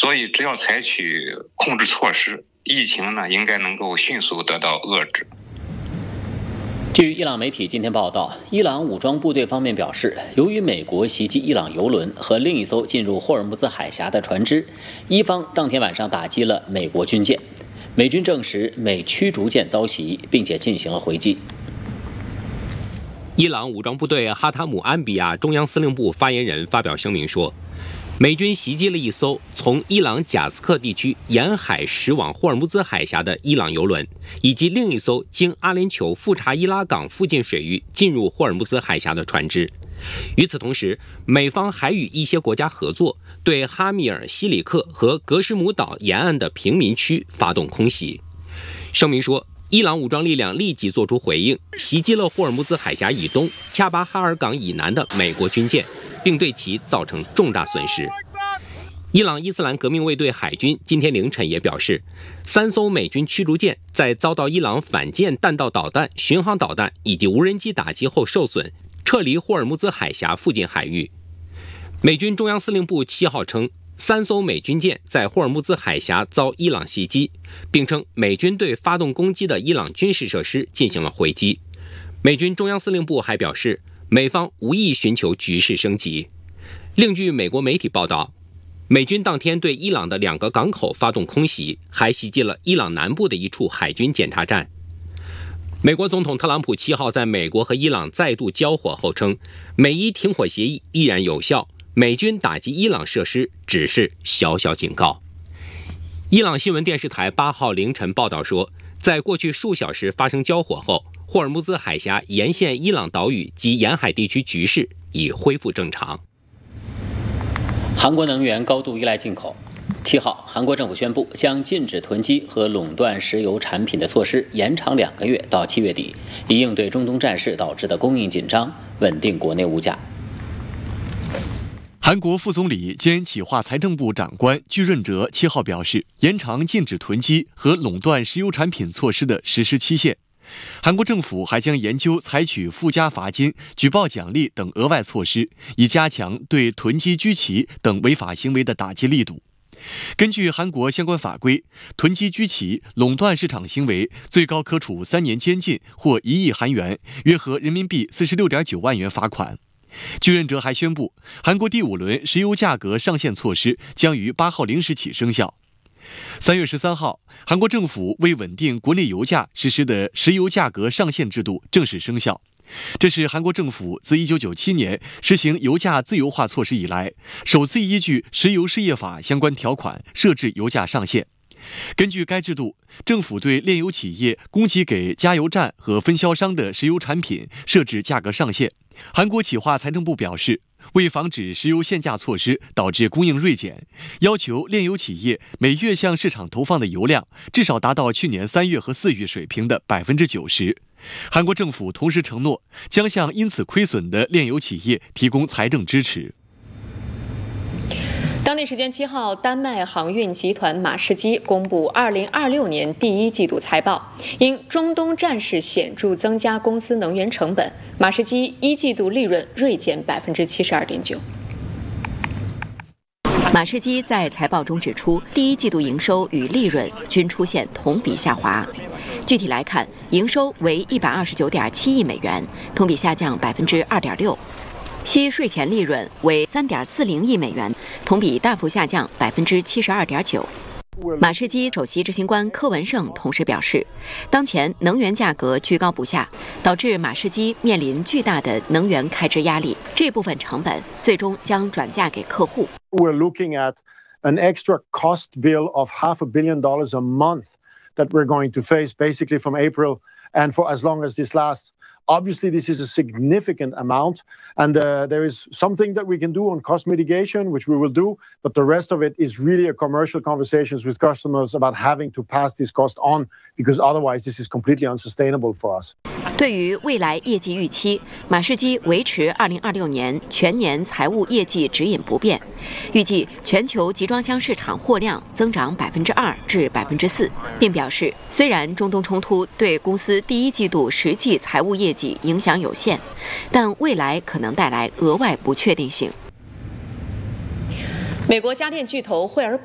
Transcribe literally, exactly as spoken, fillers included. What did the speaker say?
所以只要采取控制措施，疫情呢应该能够迅速得到遏制。 据伊朗媒体今天报道，伊朗武装部队方面表示，由于美国袭击伊朗油轮和另一艘进入霍尔木兹海峡的船只，伊方当天晚上打击了美国军舰。美军证实美驱逐舰遭袭，并且进行了回击。 伊朗武装部队哈塔姆安比亚中央司令部发言人发表声明说，美军袭击了一艘从伊朗贾斯克地区沿海驶往霍尔木兹海峡的伊朗油轮，以及另一艘经阿联酋富查伊拉港附近水域进入霍尔木兹海峡的船只。与此同时，美方还与一些国家合作，对哈密尔西里克和格什姆岛沿岸的平民区发动空袭。声明说，伊朗武装力量立即作出回应，袭击了霍尔木兹海峡以东恰巴哈尔港以南的美国军舰，并对其造成重大损失。伊朗伊斯兰革命卫队海军今天凌晨也表示，三艘美军驱逐舰在遭到伊朗反舰弹道导弹、巡航导弹以及无人机打击后受损，撤离霍尔木兹海峡附近海域。美军中央司令部七号称，三艘美军舰在霍尔木兹海峡遭伊朗袭击，并称美军对发动攻击的伊朗军事设施进行了回击。美军中央司令部还表示，美方无意寻求局势升级。另据美国媒体报道，美军当天对伊朗的两个港口发动空袭，还袭击了伊朗南部的一处海军检查站。美国总统特朗普七号在美国和伊朗再度交火后称，美伊停火协议依然有效，美军打击伊朗设施只是小小警告。伊朗新闻电视台八号凌晨报道说，在过去数小时发生交火后，霍尔木兹海峡沿线伊朗岛屿及沿海地区局势已恢复正常。 韩国能源高度依赖进口。七号，韩国政府宣布将禁止囤积和垄断石油产品的措施延长两个月到七月底，以应对中东战事导致的供应紧张，稳定国内物价。 韩国副总理兼企划财政部长官具润哲七号表示，延长禁止囤积和垄断石油产品措施的实施期限。韩国政府还将研究采取附加罚金、举报奖励等额外措施，以加强对囤积居奇等违法行为的打击力度。根据韩国相关法规，囤积居奇、垄断市场行为最高可处三年监禁或一亿韩元，约合人民币四十六点九万元罚款。具润哲还宣布，韩国第五轮石油价格上限措施将于八号零时起生效。三月十三号，韩国政府为稳定国内油价实施的石油价格上限制度正式生效。这是韩国政府自一九九七年实行油价自由化措施以来，首次依据石油事业法相关条款设置油价上限。根据该制度，政府对炼油企业供给给加油站和分销商的石油产品设置价格上限。韩国企划财政部表示，为防止石油限价措施导致供应锐减，要求炼油企业每月向市场投放的油量至少达到去年三月和四月水平的百分之九十。韩国政府同时承诺，将向因此亏损的炼油企业提供财政支持。 当地时间七号，丹麦航运集团马士基公布二零二六年第一季度财报，因中东战事显著增加公司能源成本，马士基一季度利润锐减百分之七十二点九。 马士基在财报中指出，第一季度营收与利润均出现同比下滑。具体来看，营收为一百二十九点七亿美元，同比下降百分之二点六。息税前利润为三点四零亿美元，同比大幅下降百分之七十二点九。马士基首席执行官柯文胜同时表示，当前能源价格居高不下，导致马士基面临巨大的能源开支压力，这部分成本最终将转嫁给客户。 We're looking at an extra cost bill of half a billion dollars a month that we're going to face basically from April and for as long as this lasts. Obviously, this is a significant amount, and uh, there is something that we can do on cost mitigation, which we will do, but the rest of it is really a commercial conversations with customers about having to pass this cost on, because otherwise this is completely unsustainable for us. 对于未来业绩预期，马士基维持二零二六年全年财务业绩指引不变，预计全球集装箱市场货量增长百分之二至百分之四，并表示，虽然中东冲突对公司第一季度实际财务业绩影响有限，但未来可能带来额外不确定性。 美国家电巨头惠而